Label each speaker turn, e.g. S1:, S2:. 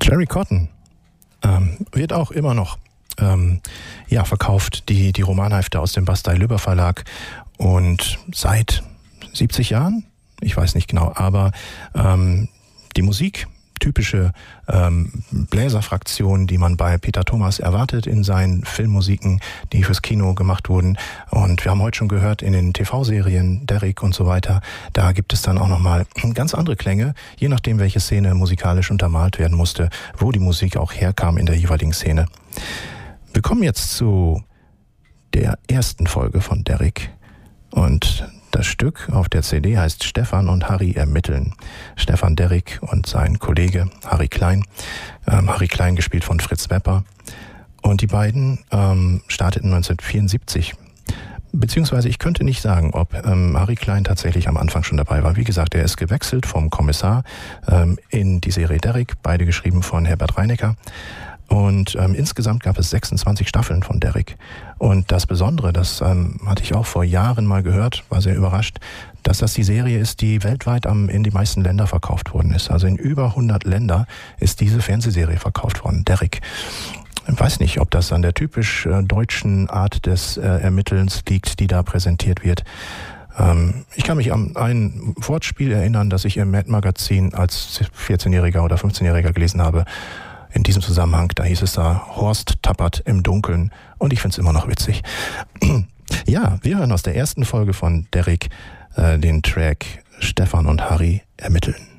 S1: Cherry Cotton wird auch immer noch verkauft, die Romanhefte aus dem Bastei-Lübber Verlag, und seit 70 Jahren, ich weiß nicht genau, aber die Musik, typische Bläserfraktion, die man bei Peter Thomas erwartet in seinen Filmmusiken, die fürs Kino gemacht wurden. Und wir haben heute schon gehört in den TV-Serien, Derrick und so weiter, da gibt es dann auch nochmal ganz andere Klänge, je nachdem, welche Szene musikalisch untermalt werden musste, wo die Musik auch herkam in der jeweiligen Szene. Wir kommen jetzt zu der ersten Folge von Derrick, und das Stück auf der CD heißt Stefan und Harry ermitteln. Stefan Derrick und sein Kollege Harry Klein. Harry Klein gespielt von Fritz Wepper. Und die beiden starteten 1974. Beziehungsweise ich könnte nicht sagen, ob Harry Klein tatsächlich am Anfang schon dabei war. Wie gesagt, er ist gewechselt vom Kommissar in die Serie Derrick, beide geschrieben von Herbert Reinecker. Und insgesamt gab es 26 Staffeln von Derrick. Und das Besondere, das hatte ich auch vor Jahren mal gehört, war sehr überrascht, dass das die Serie ist, die weltweit in die meisten Länder verkauft worden ist. Also in über 100 Länder ist diese Fernsehserie verkauft worden, Derrick. Ich weiß nicht, ob das an der typisch deutschen Art des Ermittelns liegt, die da präsentiert wird. Ich kann mich an ein Wortspiel erinnern, das ich im Mad-Magazin als 14-Jähriger oder 15-Jähriger gelesen habe. In diesem Zusammenhang, da hieß es da, Horst tappert im Dunkeln, und ich finde es immer noch witzig. Ja, wir hören aus der ersten Folge von Derrick den Track Stefan und Harry ermitteln.